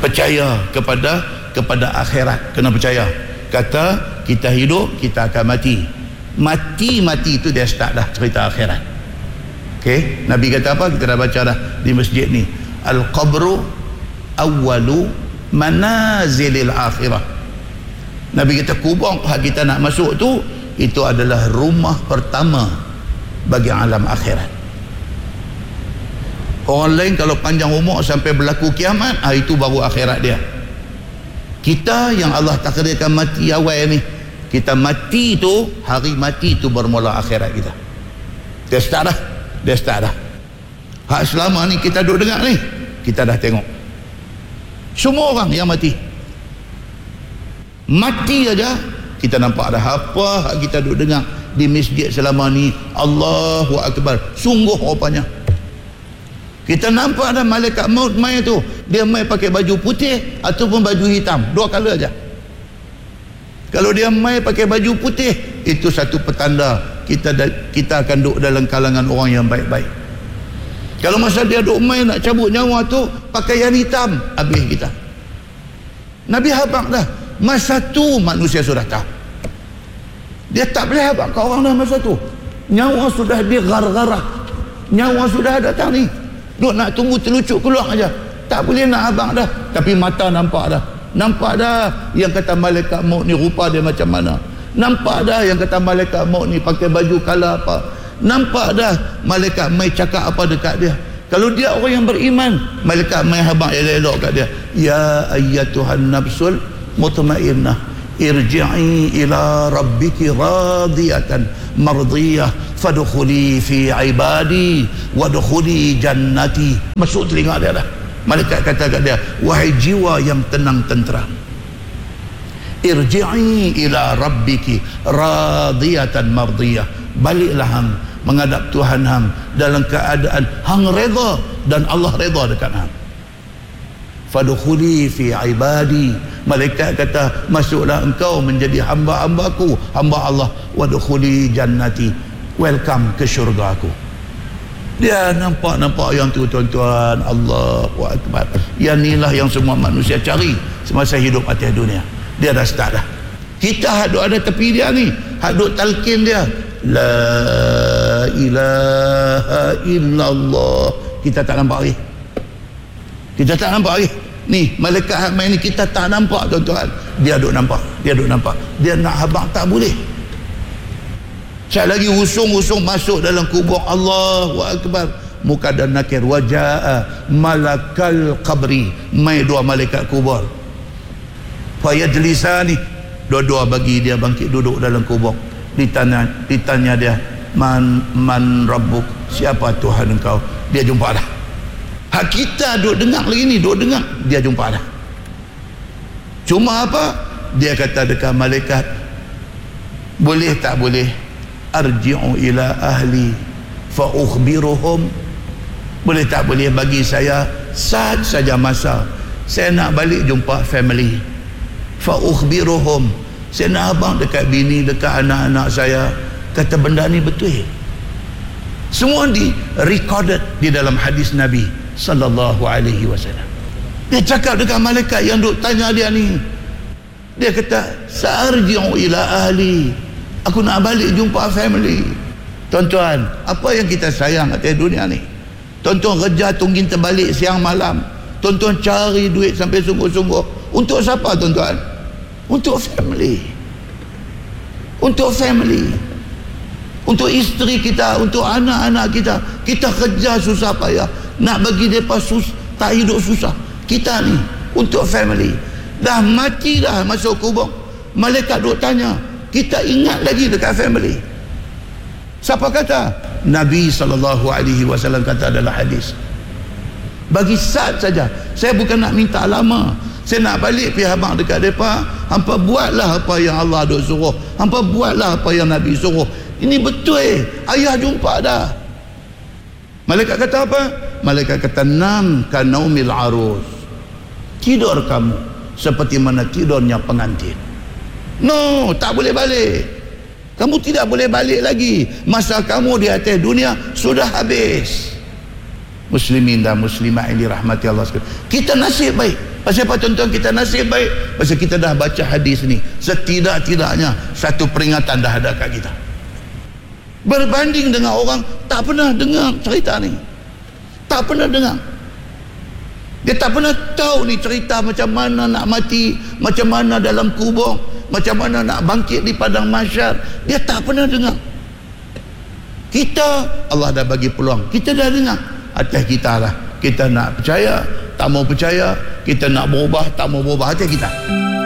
percaya kepada akhirat. Kena percaya. Kata kita hidup, kita akan mati. Mati itu dia start dah cerita akhirat. Okey, Nabi kata apa? Kita dah baca dah di masjid ni. Al-qabru awwalu manazilil akhirah. Nabi kata kubur hak kita nak masuk tu, itu adalah rumah pertama bagi alam akhirat. Orang lain kalau panjang umur sampai berlaku kiamat, itu baru akhirat dia. Kita yang Allah takdirkan mati awal ni, kita mati tu, hari mati tu bermula akhirat kita. Dia start dah. Hak selama ni kita duduk dengar ni, kita dah tengok semua orang yang mati aja kita nampak dah. Apa hak kita duduk dengar di masjid selama ni, Allahu Akbar, sungguh rupanya kita nampak ada malaikat maut mai tu, dia mai pakai baju putih ataupun baju hitam, dua color aja. Kalau dia mai pakai baju putih, itu satu petanda kita akan duduk dalam kalangan orang yang baik-baik. Kalau masa dia duduk mai nak cabut nyawa tu, pakaian hitam, habis kita. Nabi habaq dah, masa tu manusia sudah tahu. Dia tak boleh habaq ke orang dah masa tu. Nyawa sudah digar-garah, nyawa sudah datang ni, duk nak tunggu terlucuk keluar aja. Tak boleh nak habaq dah. Tapi mata nampak dah. Nampak dah yang kata malaikat maut ni rupa dia macam mana. Nampak dah yang kata malaikat maut ni pakai baju kala apa. Nampak dah malaikat mai cakap apa dekat dia. Kalau dia orang yang beriman, malaikat mai habaq elok-elok kat dia. Ya ayyatuhan nafsul mutmainnah, irji'i ila rabbiki radiyatan mardiyah fadkhuli fi ibadi wadkhuli jannati. Masuk telinga dia dah. Malaikat kata kat dia, wahai jiwa yang tenang tenteram, irji'i ila rabbiki radiyatan mardiyah, baliklah hang menghadap Tuhan hang dalam keadaan hang redha dan Allah redha dekat hang. Fadkhuli fi ibadi, malaikat kata masuklah engkau menjadi hamba-hambaku, hamba Allah. Wadkhuli jannati, welcome ke syurga aku. Dia nampak yang tu tuan-tuan, Allahu Akbar. Yang inilah yang semua manusia cari semasa hidup atas dunia. Dia dah start dah. Kita duk ada tepi dia ni, duk talqin dia, la ilaha illallah. Kita tak nampak lagi. Kita tak nampak lagi. Ni malaikat main ni kita tak nampak tuan-tuan. Dia duk nampak. Dia nak habaq tak boleh. Sekali lagi usung masuk dalam kubur. Allahu Akbar. Muka dan nakir. Waja'a malakal qabri, mai dua malaikat kubur. Fayajlisani, dua-dua bagi dia bangkit duduk dalam kubur. Ditanya dia, man rabbuk, siapa Tuhan engkau? Dia jumpa dah. Hak kita duk dengar lagi ni, dia jumpa dah. Cuma apa? Dia kata dekat malaikat, boleh tak boleh arji'u ila ahli fa ukhbiruhum, boleh tak boleh bagi saya saja masa, saya nak balik jumpa family, fa ukhbiruhum, saya nak abang dekat bini, dekat anak-anak saya, kata benda ni betul. Semua di recorded di dalam hadis Nabi sallallahu alaihi wasallam. Dia cakap dekat malaikat yang duk tanya dia ni, dia kata sa'arji'u ila ahli, aku nak balik jumpa family. Tuan-tuan, apa yang kita sayang atas dunia ni? Tuan-tuan kerja tunggin terbalik siang malam, tuan-tuan cari duit sampai sungguh-sungguh. Untuk siapa tuan-tuan? Untuk family. Untuk family, untuk isteri kita, untuk anak-anak kita. Kita kerja susah payah nak bagi mereka tak hidup susah. Kita ni untuk family. Dah mati dah masuk kubur, malaikat duk tanya, kita ingat lagi dekat family. Siapa kata? Nabi SAW kata dalam hadis, bagi saat saja, saya bukan nak minta lama, saya nak balik pergi habaq dekat mereka, hampa buatlah apa yang Allah duk suruh, hampa buatlah apa yang Nabi suruh. Ini betul, ayah jumpa dah. Malaikat kata apa? Malaikat kata, nam kanaumil arus, tidur kamu seperti mana tidurnya pengantin. No, tak boleh balik. Kamu tidak boleh balik lagi. Masa kamu di atas dunia sudah habis. muslimin dan muslimat yang dirahmati Allah sekalian, kita nasib baik. Pasal apa tuan-tuan kita nasib baik? Pasal kita dah baca hadis ni, setidak-tidaknya satu peringatan dah ada kat kita, berbanding dengan orang tak pernah dengar cerita ni, tak pernah dengar. Dia tak pernah tahu ni cerita macam mana nak mati, macam mana dalam kubur, macam mana nak bangkit di padang mahsyar. Dia tak pernah dengar. Kita, Allah dah bagi peluang, kita dah dengar. Atas kita lah, kita nak percaya, tak mau percaya, kita nak berubah, tak mau berubah, atas kita.